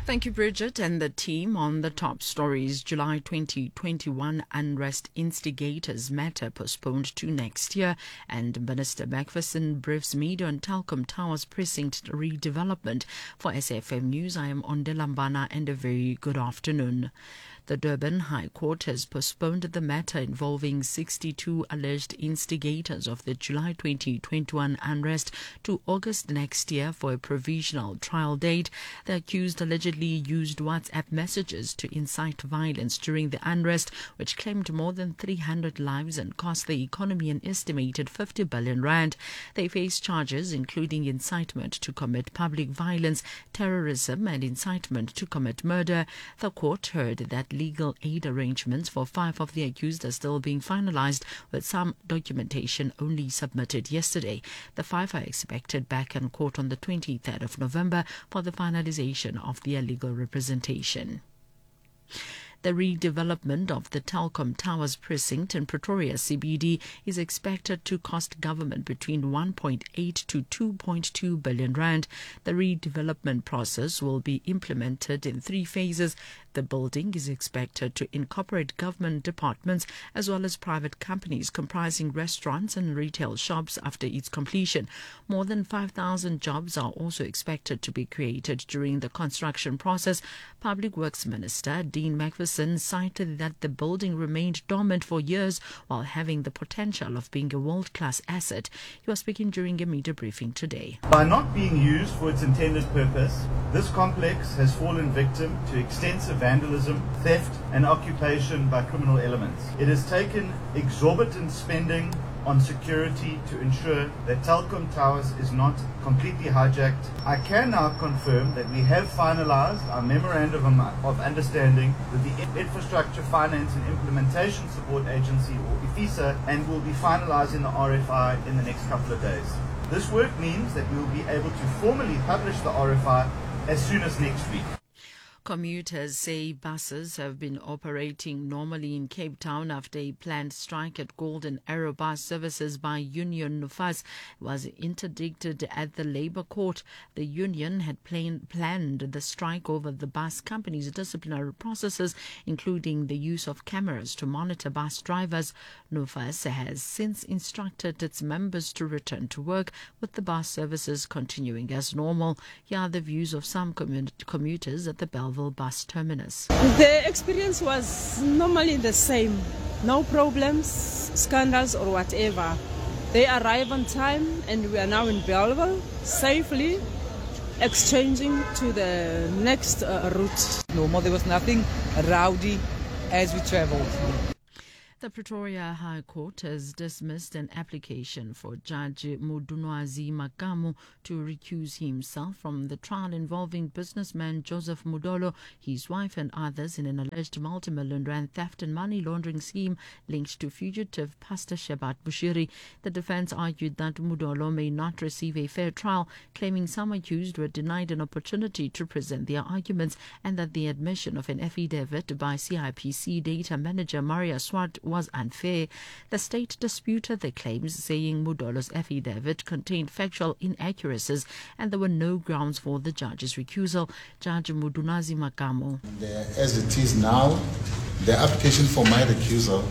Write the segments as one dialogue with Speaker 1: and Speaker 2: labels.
Speaker 1: Thank you, Bridget, and the team. On the top stories: July 2021 unrest instigators matter postponed to next year, and Minister Macpherson briefs media on Telkom Towers precinct redevelopment. For SFM News, I am Onde Lambana, and a very good afternoon. The Durban High Court has postponed the matter involving 62 alleged instigators of the July 2021 unrest to August next year for a provisional trial date. The accused allegedly used WhatsApp messages to incite violence during the unrest, which claimed more than 300 lives and cost the economy an estimated 50 billion rand. They face charges including incitement to commit public violence, terrorism, and incitement to commit murder. The court heard that legal aid arrangements for 5 of the accused are still being finalized, with some documentation only submitted yesterday. The 5 are expected back in court on the 23rd of November for the finalization of their legal representation. The redevelopment of the Telkom Towers precinct in Pretoria CBD is expected to cost government between 1.8 to 2.2 billion rand. The redevelopment process will be implemented in 3 phases. The building is expected to incorporate government departments as well as private companies comprising restaurants and retail shops after its completion. More than 5,000 jobs are also expected to be created during the construction process. Public Works Minister Dean Macpherson cited that the building remained dormant for years while having the potential of being a world-class asset. He was speaking during a media briefing today.
Speaker 2: By not being used for its intended purpose, this complex has fallen victim to extensive vandalism, theft, and occupation by criminal elements. It has taken exorbitant spending on security to ensure that Telkom Towers is not completely hijacked. I can now confirm that we have finalized our Memorandum of Understanding with the Infrastructure Finance and Implementation Support Agency, or IFISA, and will be finalizing the RFI in the next couple of days. This work means that we will be able to formally publish the RFI as soon as next week.
Speaker 1: Commuters say buses have been operating normally in Cape Town after a planned strike at Golden Arrow Bus Services by Union NUFAS was interdicted at the Labour Court. The union had planned the strike over the bus company's disciplinary processes, including the use of cameras to monitor bus drivers. NUFAS has since instructed its members to return to work, with the bus services continuing as normal. Here are the views of some commuters at the Belleville bus terminus.
Speaker 3: The experience was normally the same. No problems, scandals or whatever. They arrive on time and we are now in Belleville safely exchanging to the next route.
Speaker 4: Normal, there was nothing rowdy as we travelled.
Speaker 1: The Pretoria High Court has dismissed an application for Judge Mudunwazi Makamu to recuse himself from the trial involving businessman Joseph Mudolo, his wife and others in an alleged multi-million rand theft and money laundering scheme linked to fugitive Pastor Shebat Bushiri. The defence argued that Mudolo may not receive a fair trial, claiming some accused were denied an opportunity to present their arguments and that the admission of an affidavit by CIPC data manager Maria Swart was unfair. The state disputed the claims, saying Mudolo's affidavit contained factual inaccuracies and there were no grounds for the judge's recusal. Judge Mudunazi Makamu.
Speaker 5: As it is now, the application for my recusal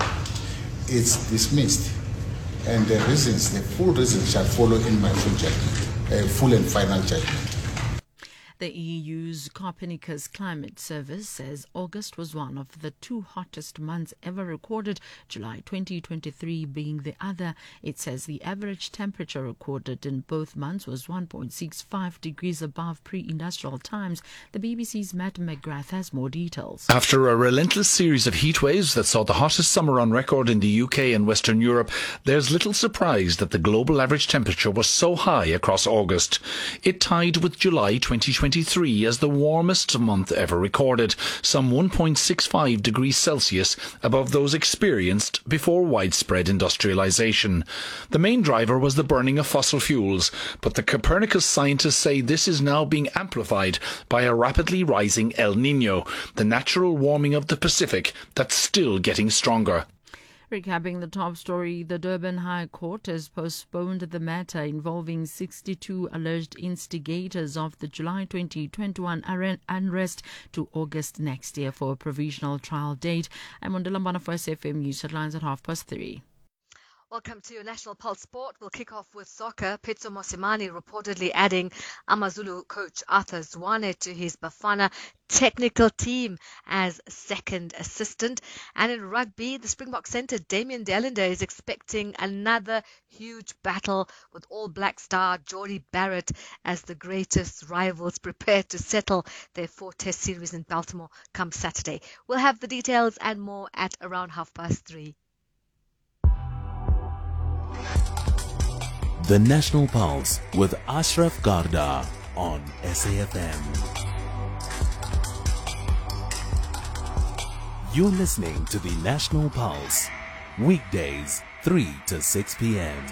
Speaker 5: is dismissed, and the full reasons shall follow in my full judgment, a full and final judgment.
Speaker 1: The EU's Copernicus Climate Service says August was one of the 2 hottest months ever recorded, July 2023 being the other. It says the average temperature recorded in both months was 1.65 degrees above pre-industrial times. The BBC's Matt McGrath has more details.
Speaker 6: After a relentless series of heat waves that saw the hottest summer on record in the UK and Western Europe, there's little surprise that the global average temperature was so high across August. It tied with July 2023 as the warmest month ever recorded, some 1.65 degrees Celsius above those experienced before widespread industrialization. The main driver was the burning of fossil fuels, but the Copernicus scientists say this is now being amplified by a rapidly rising El Niño, the natural warming of the Pacific that's still getting stronger.
Speaker 1: Recapping the top story, the Durban High Court has postponed the matter involving 62 alleged instigators of the July 2021 unrest to August next year for a provisional trial date. I'm on Lambana for SFM News headlines at 3:30.
Speaker 7: Welcome to your National Pulse Sport. We'll kick off with soccer. Pitso Mosimane reportedly adding Amazulu coach Arthur Zwane to his Bafana technical team as second assistant. And in rugby, the Springbok centre Damian Delander is expecting another huge battle with All Black star Jordie Barrett as the greatest rivals prepare to settle their 4-test series in Baltimore come Saturday. We'll have the details and more at around 3:30.
Speaker 8: The National Pulse with Ashraf Garda on SAFM. You're listening to the National Pulse, weekdays 3 to 6 p.m.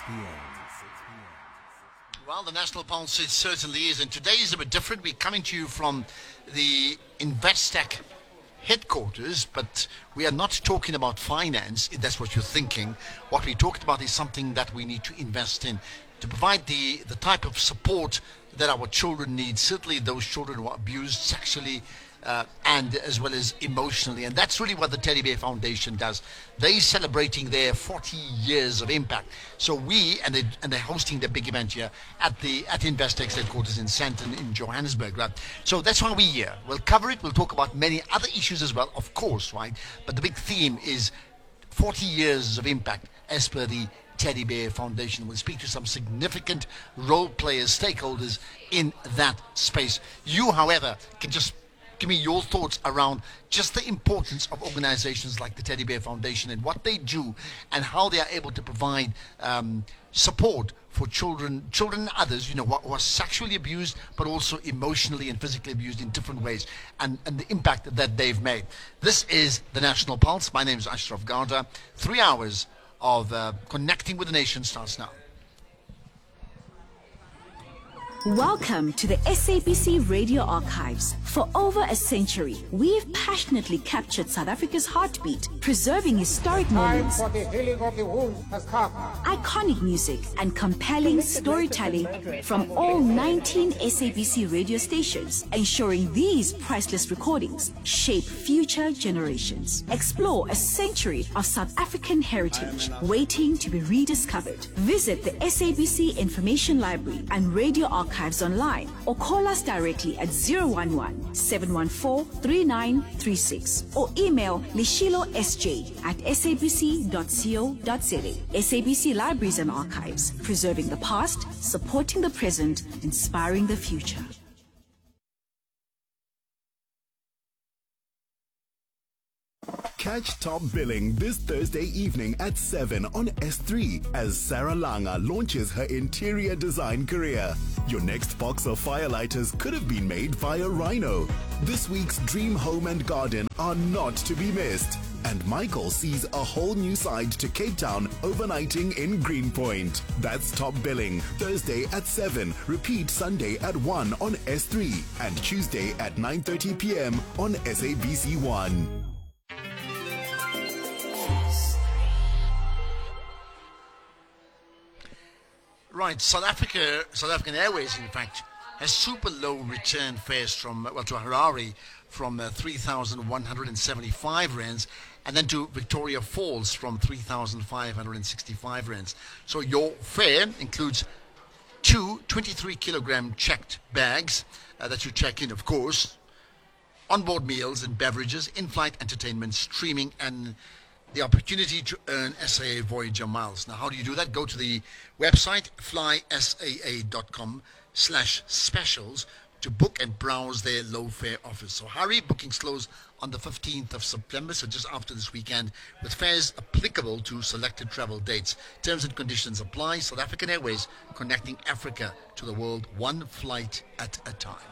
Speaker 9: Well, the National Pulse it certainly is, and today is a bit different. We're coming to you from the Investec headquarters, but we are not talking about finance, if that's what you're thinking. What we talked about is something that we need to invest in to provide the type of support that our children need, certainly those children who are abused sexually and as well as emotionally. And that's really what the Teddy Bear Foundation does. They're celebrating their 40 years of impact. So we, and they're hosting the big event here at Investec's headquarters in Sandton in Johannesburg, right? So that's why we're here. We'll cover it. We'll talk about many other issues as well, of course, right? But the big theme is 40 years of impact as per the Teddy Bear Foundation. We'll speak to some significant role players, stakeholders in that space. You, however, can just give me your thoughts around just the importance of organizations like the Teddy Bear Foundation and what they do and how they are able to provide support for children and others, who are sexually abused, but also emotionally and physically abused in different ways, and the impact that they've made. This is the National Pulse. My name is Ashraf Garda. 3 hours of connecting with the nation starts now.
Speaker 10: Welcome to the SABC Radio Archives. For over a century, we've passionately captured South Africa's heartbeat, preserving historic moments,
Speaker 11: for the healing of the wound has come.
Speaker 10: Iconic music, and compelling storytelling from all 19 SABC radio stations, ensuring these priceless recordings shape future generations. Explore a century of South African heritage waiting to be rediscovered. Visit the SABC Information Library and Radio Archives online, or call us directly at 011-714-3936 or email lishilosj@sabc.co.za. SABC Libraries and Archives, preserving the past, supporting the present, inspiring the future.
Speaker 12: Catch Top Billing this Thursday evening at 7 on S3 as Sarah Langa launches her interior design career. Your next box of firelighters could have been made via Rhino. This week's Dream Home and Garden are not to be missed. And Michael sees a whole new side to Cape Town overnighting in Greenpoint. That's Top Billing, Thursday at 7. Repeat Sunday at 1 on S3 and Tuesday at 9:30 p.m. on SABC 1.
Speaker 9: Right, South African Airways, in fact, has super low return fares to Harare from 3,175 rands, and then to Victoria Falls from 3,565 rands. So your fare includes two 23-kilogram checked bags that you check in, of course, onboard meals and beverages, in-flight entertainment, streaming, and the opportunity to earn SAA Voyager miles. Now, how do you do that? Go to the website flysaa.com/specials to book and browse their low fare offers. So hurry, bookings close on the 15th of September, so just after this weekend, with fares applicable to selected travel dates. Terms and conditions apply. South African Airways, connecting Africa to the world, one flight at a time.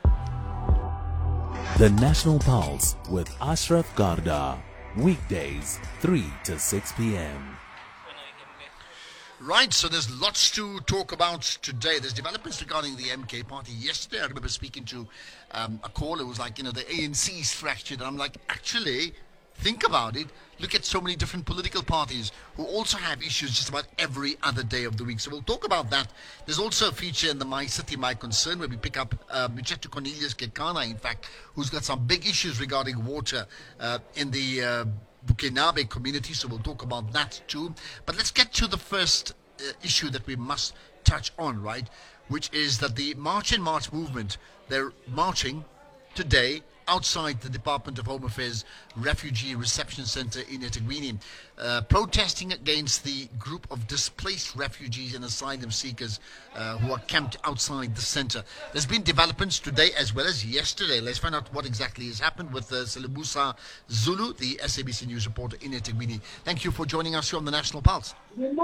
Speaker 8: The National Pulse with Ashraf Garda. Weekdays, 3 to 6 p.m.
Speaker 9: Right, so there's lots to talk about today. There's developments regarding the MK party. Yesterday, I remember speaking to a caller who was like, the ANC's fractured. And I'm like, actually, think about it, look at so many different political parties who also have issues just about every other day of the week. So we'll talk about that. There's also a feature in the My City, My Concern, where we pick up, we chat to Cornelius Kekana, in fact, who's got some big issues regarding water in the Bukenabe community. So we'll talk about that too. But let's get to the first issue that we must touch on, right? Which is that the March in March movement, they're marching today outside the Department of Home Affairs Refugee Reception Center in eThekwini, protesting against the group of displaced refugees and asylum seekers who are camped outside the center. There's been developments today as well as yesterday. Let's find out what exactly has happened with Selemusa Zulu, the SABC News reporter in eThekwini. Thank you for joining us here on the National Pulse.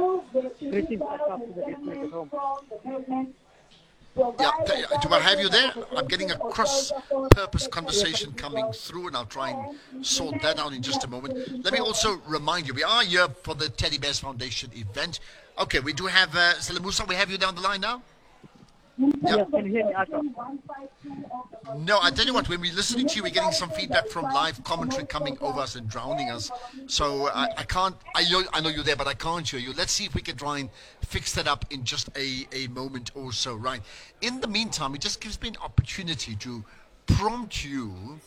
Speaker 9: Yeah, do I have you there? I'm getting a cross-purpose conversation coming through, and I'll try and sort that out in just a moment. Let me also remind you, we are here for the Teddy Bears Foundation event. Okay, we do have Selemusa. We have you down the line now?
Speaker 13: Yes, can you hear me, Asha?
Speaker 9: No, I tell you what, when we're listening to you, we're getting some feedback from live commentary coming over us and drowning us. So I can't, I know you're there, but I can't hear you. Let's see if we can try and fix that up in just a moment or so, right? In the meantime, it just gives me an opportunity to prompt you.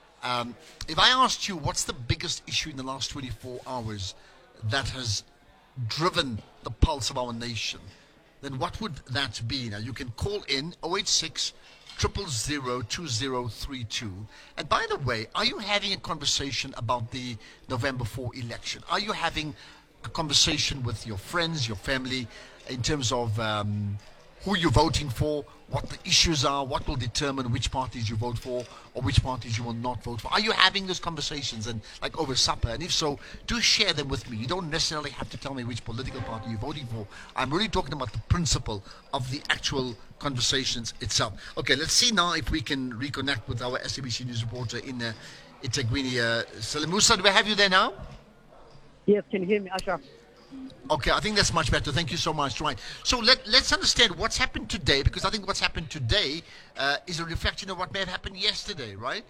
Speaker 9: If I asked you what's the biggest issue in the last 24 hours that has driven the pulse of our nation, then what would that be? Now, you can call in 086 000 2032. And by the way, are you having a conversation about the November 4 election? Are you having a conversation with your friends, your family, in terms of who you're voting for, what the issues are, what will determine which parties you vote for or which parties you will not vote for? Are you having those conversations and like over supper? And if so, do share them with me. You don't necessarily have to tell me which political party you're voting for. I'm really talking about the principle of the actual conversations itself. Okay, let's see now if we can reconnect with our SABC News reporter in eThekwini. Selemusa, do we have you there now?
Speaker 13: Yes, can you hear me, Asha?
Speaker 9: Okay, I think that's much better. Thank you so much. Right. So let's understand what's happened today, because I think what's happened today is a reflection of what may have happened yesterday, right?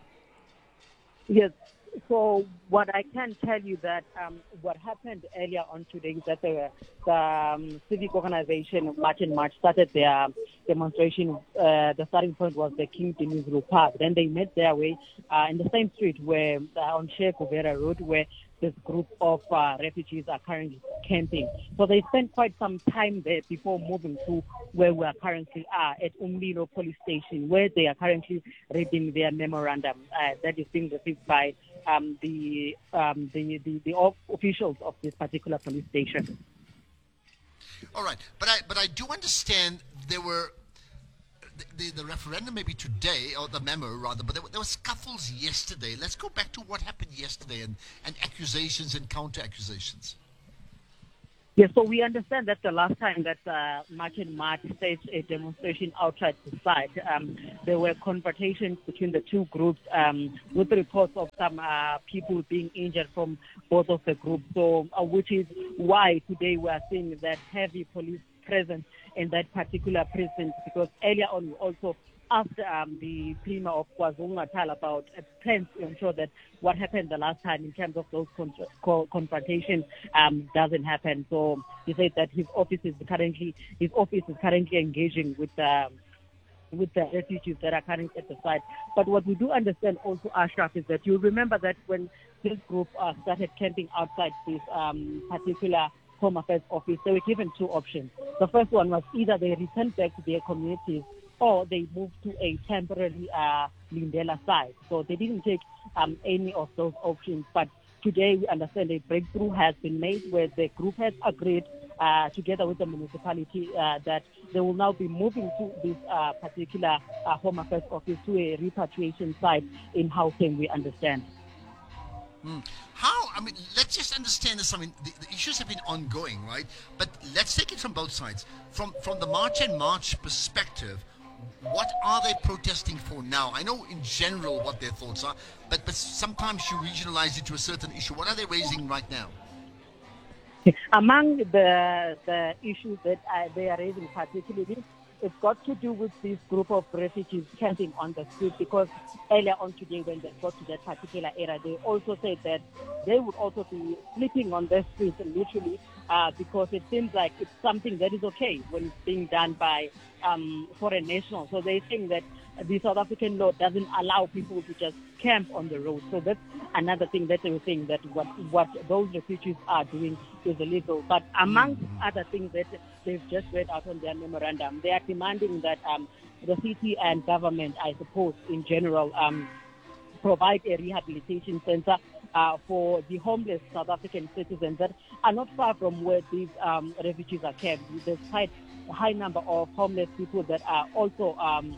Speaker 13: Yes. So what I can tell you that what happened earlier on today is that the civic organization March in March started their demonstration. The starting point was the King Dinizulu Park. Then they made their way in the same street where on Sheikh Uvera Road, where this group of refugees are currently camping. So they spent quite some time there before moving to where we are currently are at Umlilo Police Station, where they are currently reading their memorandum that is being received by the officials of this particular police station.
Speaker 9: All right, but I do understand there were the referendum maybe today, or the memo rather, but there were scuffles yesterday. Let's go back to what happened yesterday and accusations and counter accusations.
Speaker 13: Yes, so we understand that the last time that March in March staged a demonstration outside the site, there were confrontations between the two groups with reports of some people being injured from both of the groups. So, which is why today we are seeing that heavy police presence in that particular precinct, because earlier on we also asked the Premier of KwaZulu-Natal about plans to ensure that what happened the last time in terms of those confrontations doesn't happen. So he said that his office is currently engaging with the refugees that are currently at the site. But what we do understand also, Ashraf, is that you remember that when this group started camping outside this particular Home Affairs office, they were given two options. The first one was either they return back to their communities or they moved to a temporary Lindela site. So they didn't take any of those options. But today we understand a breakthrough has been made where the group has agreed together with the municipality that they will now be moving to this particular Home Affairs office to a repatriation site in Gauteng, we understand.
Speaker 9: How? I mean, let's just understand this. I mean, the issues have been ongoing, right? But let's take it from both sides. From the March and March perspective, what are they protesting for now? I know in general what their thoughts are, but sometimes you regionalize it to a certain issue. What are they raising right now?
Speaker 13: Among the issues that they are raising particularly it's got to do with this group of refugees camping on the street, because earlier on today when they got to that particular area, they also said that they would also be sleeping on the streets literally, because it seems like it's something that is okay when it's being done by foreign nationals. So they think that the South African law doesn't allow people to just camp on the road. So that's another thing that they were saying, that what those refugees are doing is illegal. But amongst other things that they've just read out on their memorandum, they are demanding that the city and government, I suppose, in general, provide a rehabilitation center for the homeless South African citizens that are not far from where these refugees are camped. There's quite a high number of homeless people that are also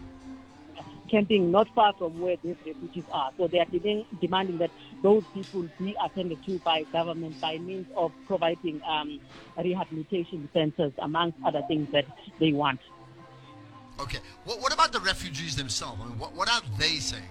Speaker 13: camping not far from where these refugees are. So they are demanding that those people be attended to by government by means of providing rehabilitation centers, amongst other things that they want.
Speaker 9: Okay. What about the refugees themselves? I mean, what are they saying?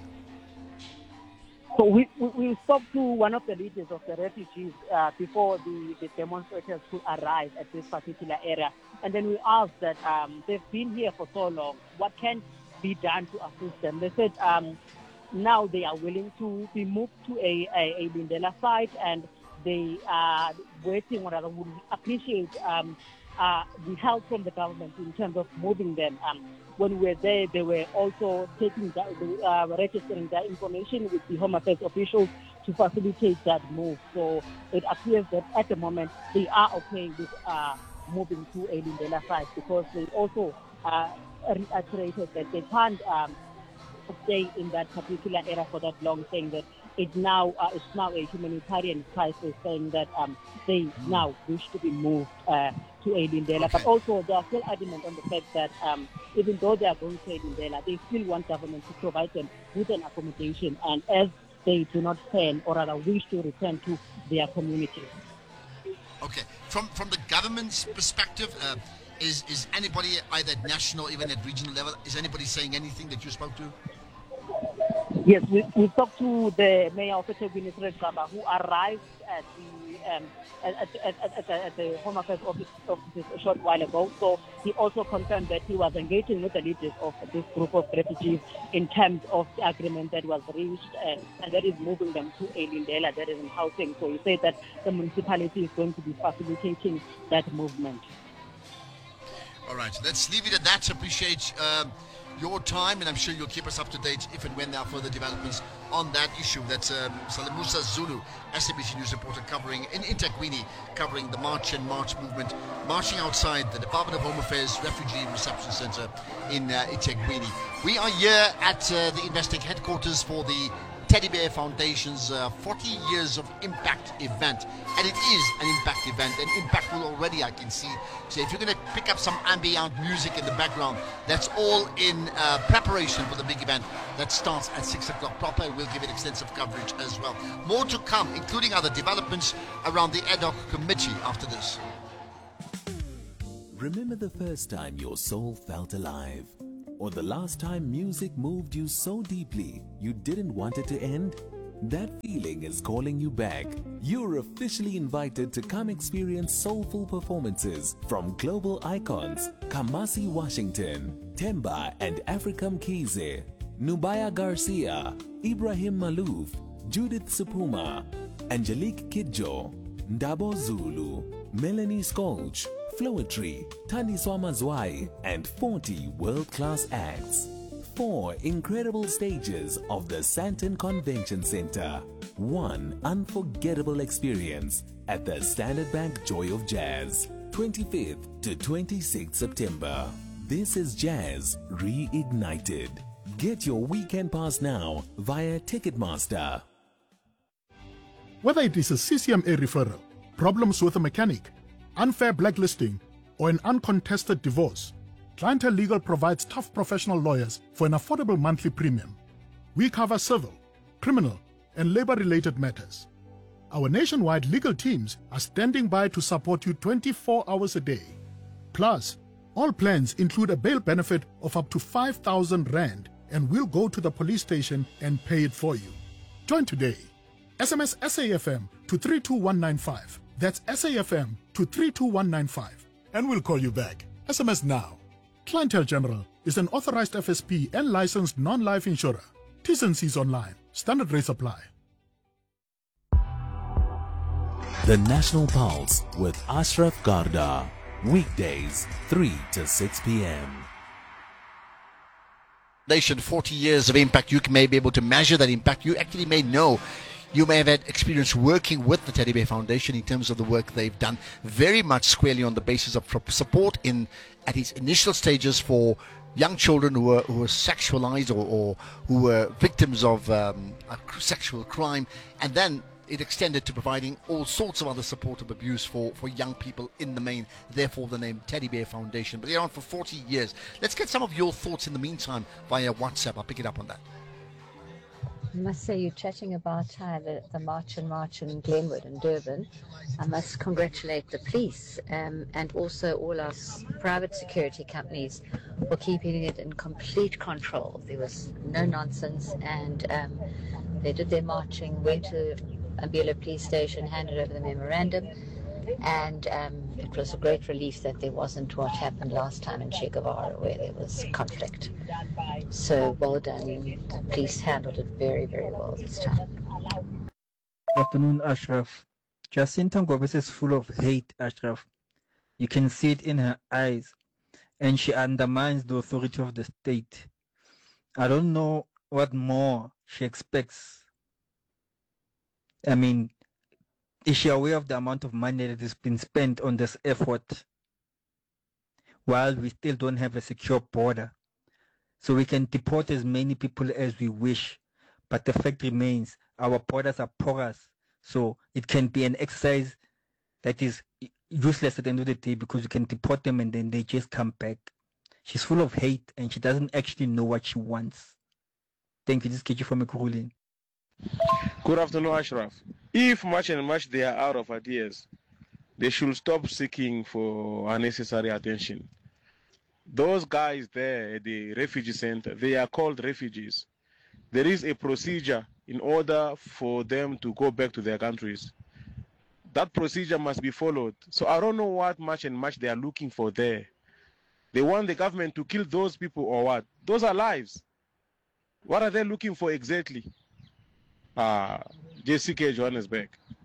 Speaker 13: So we spoke to one of the leaders of the refugees before the demonstrators could arrive at this particular area. And then we asked that they've been here for so long, what can be done to assist them? They said now they are willing to be moved to a Lindela site, and they are waiting, or rather would appreciate the help from the government in terms of moving them. When we were there, they were also registering their information with the Home Affairs officials to facilitate that move. So it appears that at the moment they are okay with moving to a Lindela site, because they also reiterated that they can't stay in that particular area for that long, saying that it's now a humanitarian crisis, saying that they now wish to be moved to a Lindela. Okay. But also they are still adamant on the fact that even though they are going to a Lindela, they still want government to provide them with an accommodation, and as they do not plan, or rather wish to return to their communities.
Speaker 9: Okay. From the government's perspective, is anybody, either at national or even at regional level, is anybody saying anything that you spoke to?
Speaker 13: Yes, we talked to the mayor of eThekwini, who arrived at the Home Affairs office a short while ago. So he also confirmed that he was engaging with the leaders of this group of refugees in terms of the agreement that was reached, and that is moving them to a Lindela that is in housing. So he said that the municipality is going to be facilitating that movement.
Speaker 9: All right, let's leave it at that. Appreciate your time, and I'm sure you'll keep us up to date if and when there are further developments on that issue. That's Salimusa Zulu, SABC News reporter covering in eThekwini, covering the March and March movement, marching outside the Department of Home Affairs Refugee Reception Center in eThekwini. We are here at the Investec headquarters for the Teddy Bear Foundation's 40 Years of Impact event, and it is an impact event, and impactful already, I can see. So if you're going to pick up some ambient music in the background, that's all in preparation for the big event that starts at 6 o'clock proper, and we'll give it extensive coverage as well. More to come, including other developments around the ad hoc committee after this.
Speaker 8: Remember the first time your soul felt alive? Or the last time music moved you so deeply you didn't want it to end? That feeling is calling you back. You're officially invited to come experience soulful performances from global icons Kamasi Washington, Temba and Africam Kize, Nubaya Garcia, Ibrahim Malouf, Judith Supuma, Angelique Kidjo, Ndabo Zulu, Melanie Skolch, Floetry, Taniswa Mazwai, and 40 world-class acts. 4 incredible stages of the Sandton Convention Center. 1 unforgettable experience at the Standard Bank Joy of Jazz. 25th to 26th September. This is Jazz Reignited. Get your weekend pass now via Ticketmaster.
Speaker 14: Whether it is a CCMA referral, problems with a mechanic, unfair blacklisting, or an uncontested divorce, Clientele Legal provides tough professional lawyers for an affordable monthly premium. We cover civil, criminal, and labor-related matters. Our nationwide legal teams are standing by to support you 24 hours a day. Plus, all plans include a bail benefit of up to 5,000 Rand, and we'll go to the police station and pay it for you. Join today. SMS SAFM to 32195. That's SAFM to 32195. And we'll call you back. SMS now. Clientele General is an authorized FSP and licensed non-life insurer. T's and C's online. Standard rates apply.
Speaker 8: The National Pulse with Ashraf Garda. Weekdays, 3 to 6 p.m.
Speaker 9: 40 years of impact. You may be able to measure that impact. You actually may know. You may have had experience working with the Teddy Bear Foundation in terms of the work they've done, very much squarely on the basis of support at its initial stages for young children who were sexualized or who were victims of sexual crime, and then it extended to providing all sorts of other supportive abuse for young people in the main, therefore the name Teddy Bear Foundation. But they're on for 40 years. Let's get some of your thoughts in the meantime via WhatsApp. I'll pick it up on that.
Speaker 15: I must say, you're chatting about the march in Glenwood and Durban. I must congratulate the police and also all our private security companies for keeping it in complete control. There was no nonsense, and they did their marching, went to Ambula Police Station, handed over the memorandum, and it was a great relief that there wasn't what happened last time in Che Guevara, where there was conflict. So well done. The police handled it very, very well this time.
Speaker 16: Good afternoon, Ashraf. Jacinta Ngobese is full of hate, Ashraf. You can see it in her eyes, and she undermines the authority of the state. I don't know what more she expects. I mean, is she aware of the amount of money that has been spent on this effort while we still don't have a secure border? So we can deport as many people as we wish, but the fact remains our borders are porous. So it can be an exercise that is useless at the end of the day because you can deport them and then they just come back. She's full of hate and she doesn't actually know what she wants. Thank you. This is Kechi from Ekurhuleni.
Speaker 17: Good afternoon, Ashraf. If much and much they are out of ideas, they should stop seeking for unnecessary attention. Those guys there at the refugee center, they are called refugees. There is a procedure in order for them to go back to their countries. That procedure must be followed. So I don't know what much and much they are looking for there. They want the government to kill those people or what? Those are lives. What are they looking for exactly? JCK Johannesburg.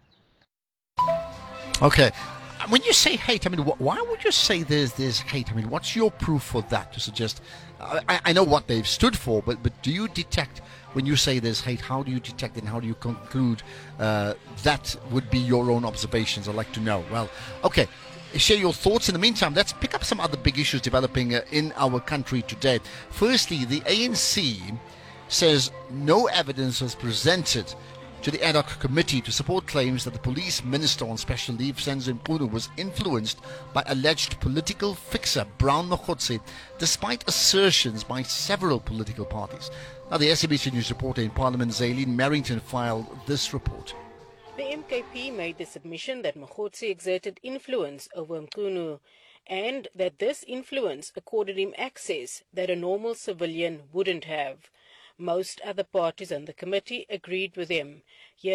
Speaker 9: Okay. When you say hate, I mean, why would you say there's hate? I mean, what's your proof for that to suggest? I know what they've stood for, but do you detect, when you say there's hate, how do you detect and how do you conclude that would be your own observations? I'd like to know. Well, okay. Share your thoughts. In the meantime, let's pick up some other big issues developing in our country today. Firstly, the ANC says no evidence was presented to the ad hoc committee to support claims that the police minister on special leave, Senzo Mchunu, was influenced by alleged political fixer Brown Mokgotse, despite assertions by several political parties. Now, the SABC News reporter in Parliament, Zaylene Merrington, filed this report.
Speaker 18: The MKP made the submission that Mokgotse exerted influence over Mchunu and that this influence accorded him access that a normal civilian wouldn't have. Most other parties on the committee agreed with him. Here